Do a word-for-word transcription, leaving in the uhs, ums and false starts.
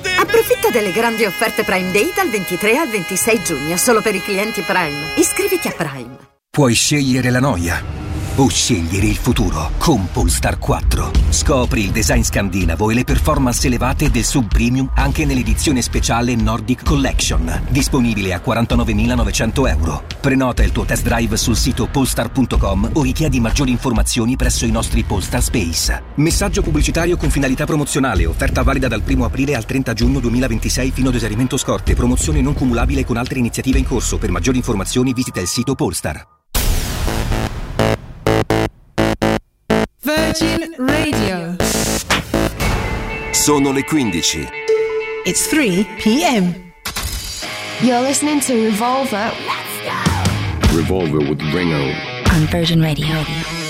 Approfitta delle grandi offerte Prime Day dal ventitré al ventisei giugno, solo per i clienti Prime. Iscriviti a Prime. Puoi scegliere la noia o scegliere il futuro con Polestar quattro. Scopri il design scandinavo e le performance elevate del sub premium anche nell'edizione speciale Nordic Collection, disponibile a quarantanovemilanovecento euro. Prenota il tuo test drive sul sito polestar punto com o richiedi maggiori informazioni presso i nostri Polestar Space. Messaggio pubblicitario con finalità promozionale, offerta valida dal primo aprile al trenta giugno duemilaventisei fino ad esaurimento scorte, promozione non cumulabile con altre iniziative in corso. Per maggiori informazioni visita il sito Polestar. Virgin Radio. Sono le quindici. It's three p.m. You're listening to Revolver. Revolver with Ringo on Virgin Radio.